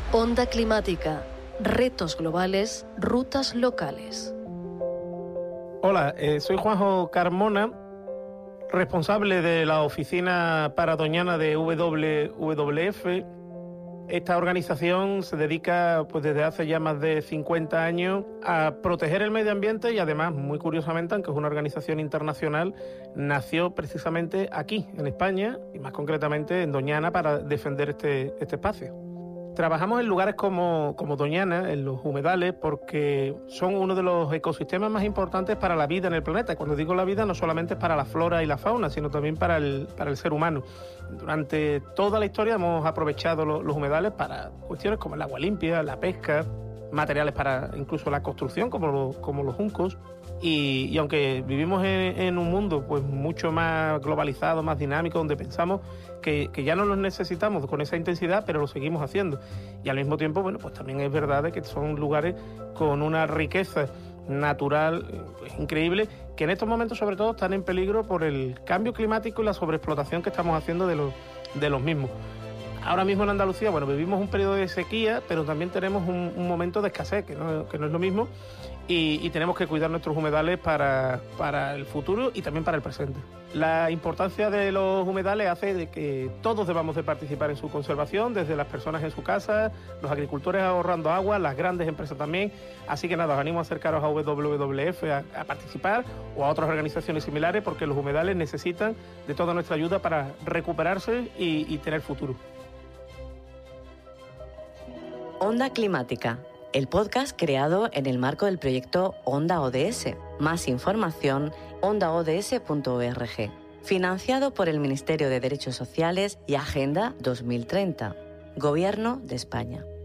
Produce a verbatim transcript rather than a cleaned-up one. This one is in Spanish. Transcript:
Onda climática, retos globales, rutas locales. Hola, eh, soy Juanjo Carmona, responsable de la oficina para Doñana de W W F. Esta organización se dedica pues, desde hace ya más de cincuenta años a proteger el medio ambiente y además, muy curiosamente, aunque es una organización internacional, nació precisamente aquí, en España, y más concretamente en Doñana, para defender este, este espacio. Trabajamos en lugares como, como Doñana, en los humedales, porque son uno de los ecosistemas más importantes para la vida en el planeta. Cuando digo la vida, no solamente es para la flora y la fauna, sino también para el, para el ser humano. Durante toda la historia hemos aprovechado los, los humedales para cuestiones como el agua limpia, la pesca, materiales para incluso la construcción, como, lo, como los juncos. Y, y aunque vivimos en, en un mundo pues mucho más globalizado, más dinámico, donde pensamos que, que ya no los necesitamos con esa intensidad, pero lo seguimos haciendo. Y al mismo tiempo, bueno, pues también es verdad de que son lugares con una riqueza natural pues, increíble, que en estos momentos sobre todo están en peligro por el cambio climático y la sobreexplotación que estamos haciendo de los, de los mismos. Ahora mismo en Andalucía, bueno, vivimos un periodo de sequía, pero también tenemos un, un momento de escasez, que no, que no es lo mismo, y, y tenemos que cuidar nuestros humedales para, para el futuro y también para el presente. La importancia de los humedales hace de que todos debamos de participar en su conservación, desde las personas en su casa, los agricultores ahorrando agua, las grandes empresas también. Así que nada, os animo a acercaros a W W F a, a participar o a otras organizaciones similares, porque los humedales necesitan de toda nuestra ayuda para recuperarse y, y tener futuro. Onda Climática, el podcast creado en el marco del proyecto Onda O D S. Más información, onda o d s punto org. Financiado por el Ministerio de Derechos Sociales y Agenda dos mil treinta. Gobierno de España.